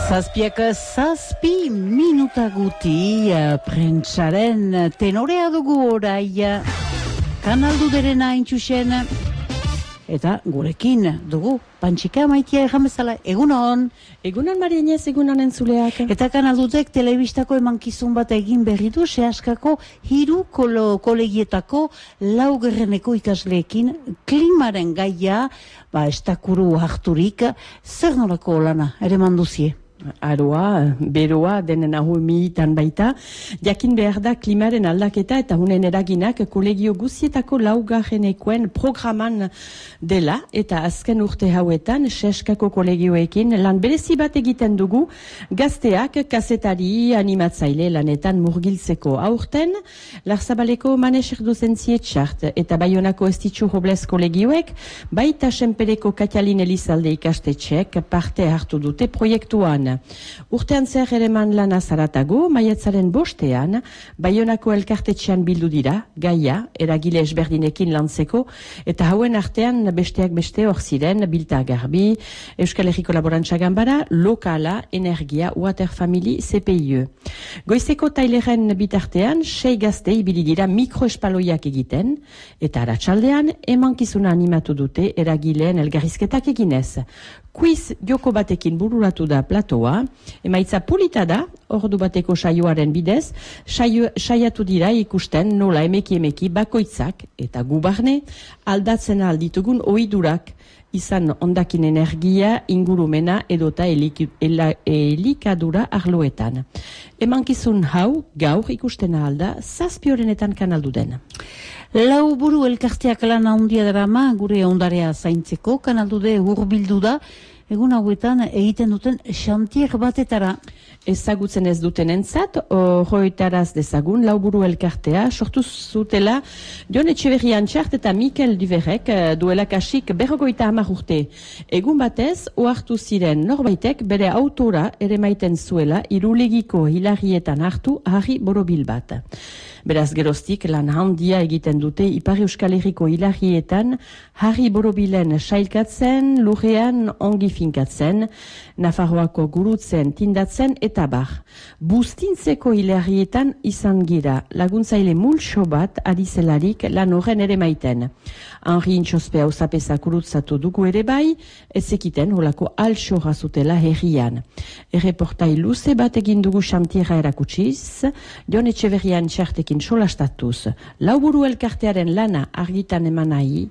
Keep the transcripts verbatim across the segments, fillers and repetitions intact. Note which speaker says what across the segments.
Speaker 1: Zazpiak zazpi minuta guti, prentsaren tenorea dugu orai, kanalduderena intxusen, eta gurekin dugu, Pantxika Maitia erran bezala, egunon.
Speaker 2: Egunon Marianez, egunon entzuleak.
Speaker 1: Eta kanaldudek telebistako emankizun bat egin berri du, sehaskako hiru kolo, kolegietako laugerreneko ikasleekin klimaren gaia, ba, estakuru harturik, zer nolako lana, ere manduzie?
Speaker 2: Aroa, beroa, denen ahu mihitan baita, jakin behar da klimaren aldaketa eta hunen eraginak kolegio guzietako laugarrenekoen programan dela, eta azken urte hauetan, seskako kolegioekin lan berezi bat egiten dugu, gazteak, kazetari, animatzaile lanetan murgiltzeko aurten, Larzabaleko Maneser dozentzie txart, eta Baionako Estitxu Robles kolegioek, baita Senpereko Katalin Elizalde ikastetxek parte hartu dute proiektuan. Urtean zer ereman lana zaratago, maiatzaren bostean, Baionako elkartetxean bildu dira, gaia, eragile ezberdinekin lantzeko, eta hauen artean besteak beste hor ziren, Bilta Garbi, Euskal Herriko Laborantza Ganbara, Lokala, Energia, Water Family, C P I E. Goizeko taileren bitartean, sei gazte ibili dira mikroespaloiak egiten, eta aratsaldean emankizuna animatu dute eragileen elgarrizketak eginez. Quiz joko batekin bururatu da platoa, emaitza pulita da, ordu bateko saioaren bidez, saio, saiatu dira ikusten nola emeki emeki bakoitzak eta gubarne aldatzen alditugun ohidurak, izan ondakin energia, ingurumena edota elik, ela, elikadura arloetan. Emankizun hau gaur ikusten alda zazpiorenetan kanaldu den.
Speaker 1: Lau buru elkarteak lan handia drama gure ondarea zaintzeko, kanaldude hurbildu da, egun hauetan egiten duten xantier batetara.
Speaker 2: Ezagutzen ez duten entzat, horretaraz dezagun, lauburu elkartea, sortu zutela Jon Etxeberrian txart eta Mikel Duverek duela kasik berrogoita hamar urte. Egun batez, ohartu ziren norbaitek bere autora ere maiten zuela irulegiko hilarrietan hartu harri borobil bat. Beraz geroztik lan handia egiten dute Ipar Euskal Herriko hilarrietan harri borobilen sailkatzen, lurrean ongi finkatzen, Nafarroako gurutzen, tindatzen eta bar. Bustintzeko hilarrietan izan gira, laguntzaile multxo bat adizelarik lan horren ere maiten. Henri Intxospea osapesa gurutzatu dugu ere bai, ezekiten holako altxorra zutela herrian. Erreportai luze bat egin dugu xantiera erakutsiz, Jon Etxeberrian txartekin solastatuz, lauburu elkartearen lana argitan emanai,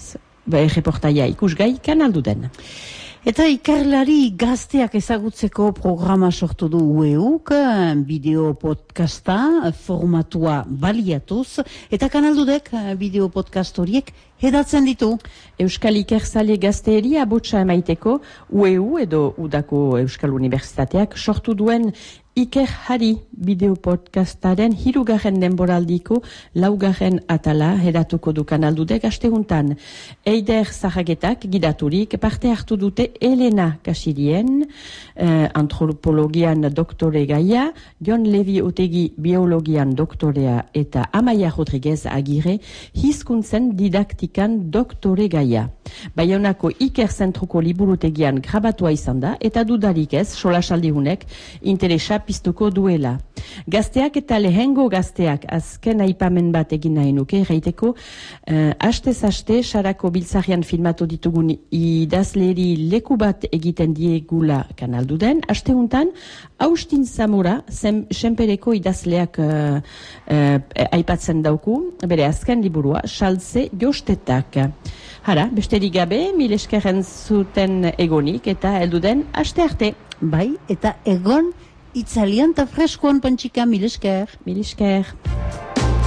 Speaker 2: erreportaia ikusgai kanaldu den.
Speaker 1: Eta ikerlari gazteak ezagutzeko programa sortu du U E Uk, bideo podcasta formatua baliatuz, eta kanaldudek bideo podcast horiek hedatzen ditu.
Speaker 2: Euskal Ikerzale gazteeri abotsa emaiteko U E U edo Udako Euskal Unibertsitateak sortu duen Iker Hari bideo podcastaren hirugarren denboraldiko laugarren atala hedatuko du kanaldudek astehuntan. Eider Zaragetak gidaturik parte hartu dute Elena Kasirien, eh, antropologian doktore gaia, Jon Levi Otegi biologian doktorea eta Amaia Rodriguez Agire hizkuntzen didaktikan doktore gaia. Baionako Iker Zentruko liburutegian grabatua izan da eta dudarik ez solasaldihunek interesa piztuko duela. Gazteak eta lehengo gazteak azken aipamen bat egin nahi nuke, reiteko, uh, astez-aste sarako biltzarian filmatu ditugun idazleri leku bat egiten diegula kanaldu den, asteuntan, Austin Zamora, Senpereko idazleak uh, uh, aipatzen dauku, bere azken liburua, Saltze Jostetak. Hara, besterik gabe, mil eskerren zuten egonik eta helduden aste arte.
Speaker 1: Bai, eta egon itzalian eta freskoan Pantxika, mil esker.
Speaker 2: Mil esker.